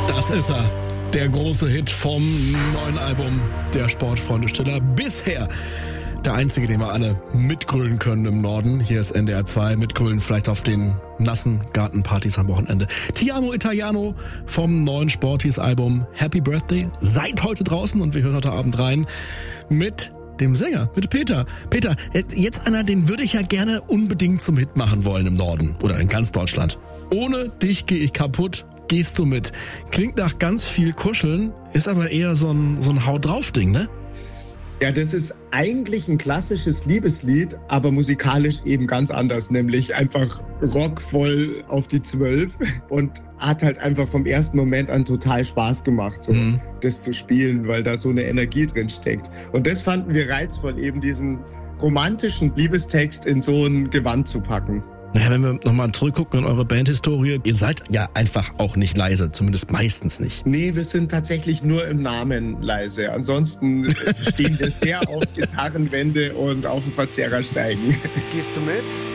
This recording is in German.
Das ist er. Der große Hit vom neuen Album der Sportfreunde Stiller. Bisher der einzige, den wir alle mitgrölen können im Norden. Hier ist NDR 2. Mitgrölen vielleicht auf den nassen Gartenpartys am Wochenende. Ti amo Italiano vom neuen Sporties-Album Happy Birthday. Seid heute draußen und wir hören heute Abend rein mit dem Sänger, mit Peter. Peter, jetzt einer, den würde ich ja gerne unbedingt zum Hit machen wollen im Norden oder in ganz Deutschland. Ohne dich gehe ich kaputt. Gehst du mit. Klingt nach ganz viel Kuscheln, ist aber eher so ein Hau-drauf-Ding, ne? Ja, das ist eigentlich ein klassisches Liebeslied, aber musikalisch eben ganz anders, nämlich einfach rockvoll auf die 12 und hat halt einfach vom ersten Moment an total Spaß gemacht, so das zu spielen, weil da so eine Energie drin steckt. Und das fanden wir reizvoll, eben diesen romantischen Liebestext in so ein Gewand zu packen. Naja, wenn wir nochmal zurückgucken in eure Bandhistorie, ihr seid ja einfach auch nicht leise, zumindest meistens nicht. Nee, wir sind tatsächlich nur im Namen leise. Ansonsten stehen wir sehr auf Gitarrenwände und auf dem Verzerrersteigen. Gehst du mit?